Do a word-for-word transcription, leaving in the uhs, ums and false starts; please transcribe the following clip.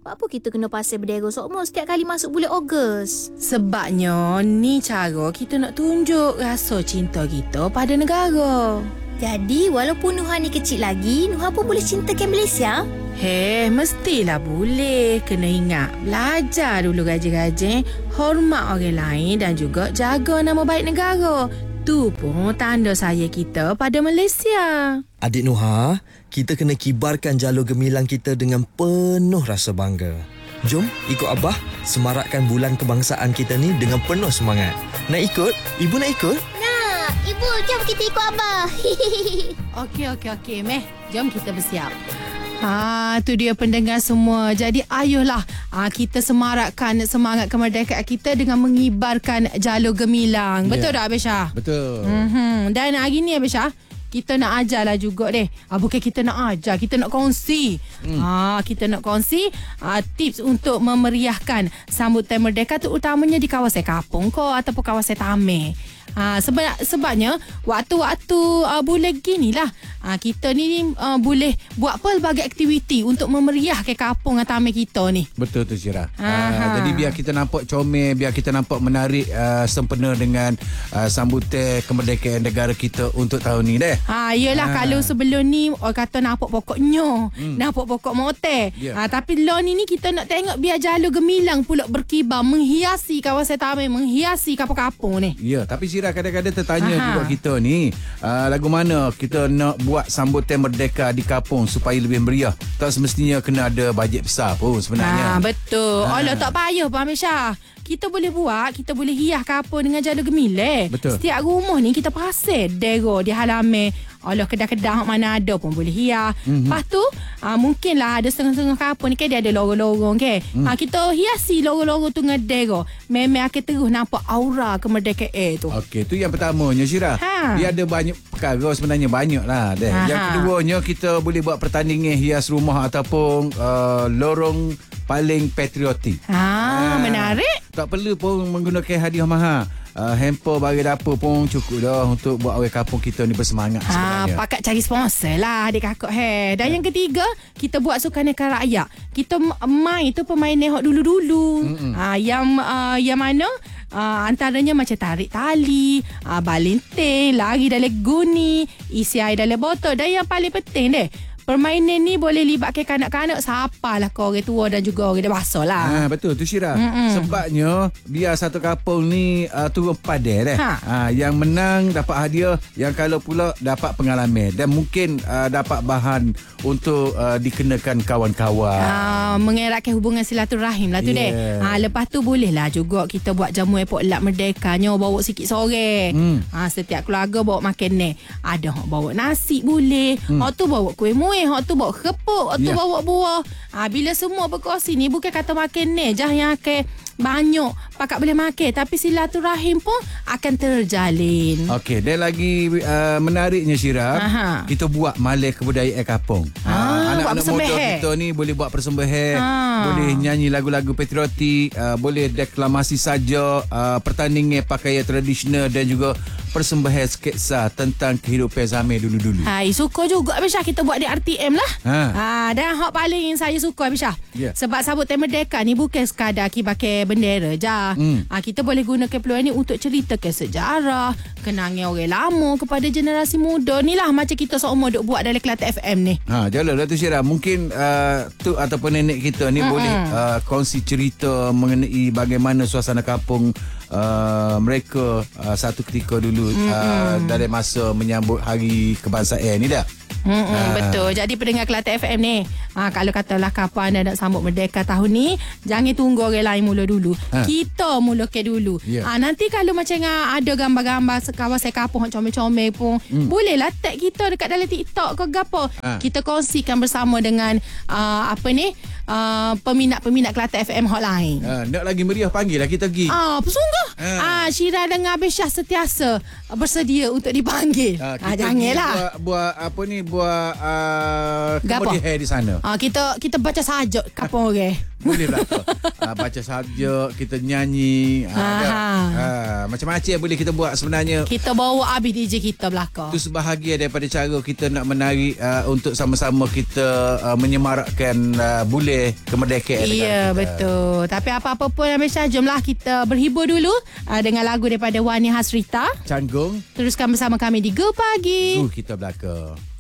Buat apa kita kena pasal bendera sokmo setiap kali masuk bulan Ogos? Sebabnya ni cara kita nak tunjuk rasa cinta kita pada negara. Jadi walaupun Nuha ni kecil lagi, Nuha pun boleh cintakan Malaysia? Heh, mestilah boleh. Kena ingat, belajar dulu rajin-rajin, hormat orang lain dan juga jaga nama baik negara. Tu pun tanda sayang kita pada Malaysia. Adik Nuha, kita kena kibarkan jalur gemilang kita dengan penuh rasa bangga. Jom ikut Abah semarakkan bulan kebangsaan kita ni dengan penuh semangat. Nak ikut? Ibu nak ikut? Nak, Ibu, jom kita ikut Abah. Okey, okey, okey. Meh, jom kita bersiap. Ha, tu dia pendengar semua. Jadi ayolah ha, kita semarakkan semangat kemerdekaan kita dengan mengibarkan jalur gemilang. Betul yeah. tak Abisha? Betul. Mm-hmm. Dan hari ni Abisha, kita nak ajarlah juga deh. Ah, bukan kita nak ajar, kita nak kongsi. Hmm. Ah, kita nak kongsi ah, tips untuk memeriahkan sambutan merdeka tu utamanya di kawasan kampung ko ataupun kawasan tamir. Ha, sebab, sebabnya waktu-waktu uh, bulan gini lah uh, kita ni uh, boleh buat pelbagai aktiviti untuk memeriahkan kampung atau tamir kita ni. Betul tu Syirah. Uh, jadi biar kita nampak comel, biar kita nampak menarik uh, sempena dengan uh, sambutan kemerdekaan negara kita untuk tahun ni deh. Ha, yelah ha. Kalau sebelum ni orang kata nampak pokoknya, hmm. nampak pokok motel. Yeah. Ha, tapi lo ni ni kita nak tengok biar jalur gemilang pula berkibar menghiasi kawasan tamir, menghiasi kampung-kampung ni. Ya, yeah, tapi Syirah kadang-kadang tertanya Aha. juga kita ni uh, lagu mana kita nak buat sambutan merdeka di kampung supaya lebih meriah. Tak semestinya kena ada bajet besar pun sebenarnya. Ha, betul. Ha. Allah tak payah Pak Misha. Kita boleh buat, kita boleh hias kampung dengan jalur gemilang. Betul. Setiap rumah ni kita pasal dero di halaman. Allah kedah-kedah mana ada pun boleh hias. Mm-hmm. Lepas tu uh, mungkinlah ada setengah-setengah kampung ni kan dia ada lorong-lorong ke. Mm. Uh, kita hiasi lorong-lorong tu dengan dero. Memang akan terus nampak aura kemerdekaan tu. Okey, tu yang pertamanya Syirah. Ha. Dia ada banyak perkara sebenarnya banyak lah. Deh. Yang keduanya kita boleh buat pertandingan hias rumah ataupun uh, lorong paling patriotik. Ha, ha, menarik. Tak perlu pun menggunakan hadiah mahal. Uh, hamper bagi dapur pun cukup dah untuk buat orang kampung kita ni bersemangat sebenarnya. Ha, pakat cari sponsor lah adik kakak he. Dan yeah. yang ketiga, kita buat sukan rakyat. Kita main tu permainan hok dulu-dulu. Ha, yang uh, yang mana Uh, antaranya macam tarik tali, uh, balinting, lari dalam guni, isi air dalam botol. Dan yang paling penting deh, permainan ni boleh libatkan kanak-kanak, siapalah kau orang tua dan juga orang dewasa lah. Ha, betul tu Syirah. Mm-mm. Sebabnya biar satu kampung ni uh, turun padan deh. Ha. Ha, yang menang dapat hadiah, yang kalah pula dapat pengalaman dan mungkin uh, dapat bahan untuk uh, dikenakan kawan-kawan. Ha, mengeratkan hubungan silaturahim lah tu yeah. deh. Ha, lepas tu boleh lah juga kita buat jamu epok lap merdekanya, bawa sikit sore. Hmm. Ha, setiap keluarga bawa makan ni. Ada hok bawa nasi boleh. Hmm. Hok tu bawa kuih muih, hok tu bawa kepuk, hok tu yeah. bawa buah. Ha, bila semua berkongsi ni bukan kata makan ni jah yang akan banyak pakak boleh makan, tapi silaturahim pun akan terjalin. Okey, dan lagi uh, menariknya Syirah, Aha. kita buat malai kebudayaan kampung. Ah, ha, anak-anak muda kita ni boleh buat persembahan, ha. boleh nyanyi lagu-lagu patriotik, uh, boleh deklamasi saja, uh, pertandingan pakaian tradisional dan juga persembahan sketsa tentang kehidupan zaman dulu-dulu. Hai, suka juga Abisha kita buat di R T M lah. Ha. Ha, dan hak paling saya suka Abisha. Yeah. Sebab sambutan merdeka ni bukan sekadar kibarkan bendera je. Hmm. Ha, kita boleh gunakan peluang ni untuk ceritakan sejarah, kenangan orang lama kepada generasi muda ni lah, macam kita seumur duk buat dalam Kelantan F M ni. Ha, jalan Datuk Syirah, mungkin uh, tu ataupun nenek kita ni mm-hmm. boleh uh, kongsi cerita mengenai bagaimana suasana kampung uh, mereka uh, satu ketika dulu mm-hmm. uh, dari masa menyambut hari kebangsaan ni dah. Hmm, ha. Betul. Jadi pendengar Kelantan F M ni, ha, kalau katalah kapan anda nak sambut merdeka tahun ni, jangan tunggu orang lain mula dulu. Ha. Kita mulakan dulu. Yeah. Ha, nanti kalau macam ada gambar-gambar kawasan kampung comel-comel pun, hmm. bolehlah tag kita dekat dalam TikTok ke gapo. Ha. Kita kongsikan bersama dengan uh, apa ni? Uh, peminat-peminat Kelantan F M hotline. Ha, nak lagi meriah panggil lah kita pergi. Ah, sungguh. Ha. Ah, Syirah dengan Abisha sentiasa bersedia untuk dipanggil. Ha, ha, janganlah. Buat, buat apa ni? Buat uh, kemudian hair di sana. Ah, kita kita baca saja kapan orang. Boleh belakang. uh, baca subjek, kita nyanyi. Uh, uh, macam-macam boleh kita buat sebenarnya. Kita bawa habis D J kita belakang. Itu sebahagian daripada cara kita nak menarik uh, untuk sama-sama kita uh, menyemarakkan uh, boleh kemerdekaan negara Ya, kita. betul. Tapi apa-apa pun Abisha, jomlah kita berhibur dulu uh, dengan lagu daripada Wani Hasrita. Canggung. Teruskan bersama kami di Go Pagi. Tu kita belakang.